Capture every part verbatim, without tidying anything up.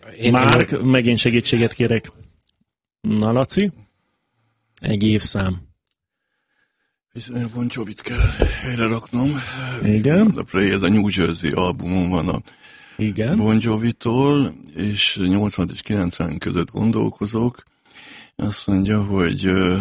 Én Márk, én... megint segítséget kérek. Na, Laci? Egy évszám. Bizony, Bon Jovit kell helyre raknom. Igen. A Prey, ez a New Jersey albumon van a Igen. Bon Jovitól, és nyolcvan és kilencven között gondolkozok. Azt mondja, hogy uh,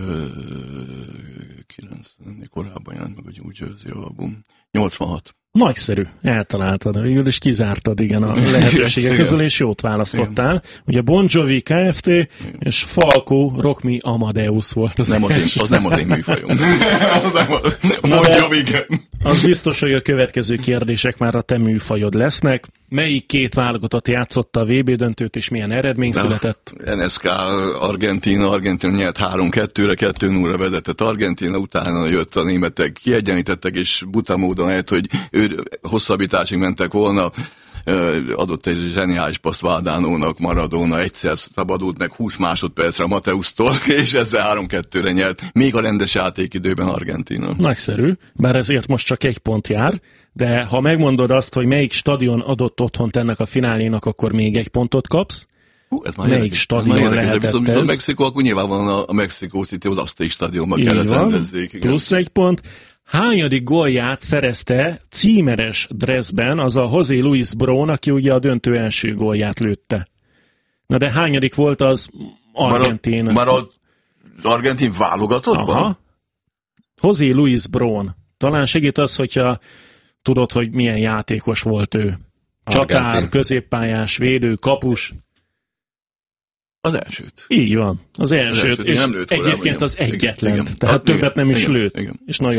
kilencven korábban jelent meg a New Jersey album. nyolcvanhat. Nagyszerű, eltaláltad, végül is kizártad, igen, a lehetőségek közül, és jót választottál. Igen. Ugye Bon Jovi Kft. Igen. És Falco Rock Me Amadeus volt az nem az, én, az nem az én műfajom. Az nem a, a Bon Jovi. Az biztos, hogy a következő kérdések már a te műfajod lesznek. Melyik két válogatott játszotta a vé bé döntőt, és milyen eredmény de született? en es ká Argentina, Argentina nyert három kettőre, kettő nullra vezetett Argentina, utána jött a németek, kiegyenítettek, és buta módon lehet, hogy ő hosszabbításig mentek volna, adott egy zseniális paszt Valdánónak, Maradona egyszer szabadult meg húsz másodpercre Mateusztól, és ezzel három kettőre nyert, még a rendes játékidőben Argentina. Nagyszerű, bár ezért most csak egy pont jár, de ha megmondod azt, hogy melyik stadion adott otthont ennek a finálénak, akkor még egy pontot kapsz. Hú, ez már melyik érdekes, stadion ez lehetett viszont, ez? viszont Mexikó, akkor nyilvánvalóan a, a Mexico City, az Aztec stadionban kellett rendezzék. Igen. Plusz egy pont. Hányadik gólját szerezte címeres dresszben az a José Luis Brown, aki ugye a döntő első gólját lőtte? Na de hányadik volt az Argentin? Már, a, már az Argentin válogatottban? Aha. José Luis Brown. Talán segít az, hogyha tudod, hogy milyen játékos volt ő. Csatár, Argentin. középpályás, védő, kapus. Az elsőt. Így van. Az elsőt. Az elsőt. És Nem lőtt egyébként korábban, az igen. egyetlen. Igen. Tehát Igen. többet nem is Igen. lőtt. Igen. És nagyon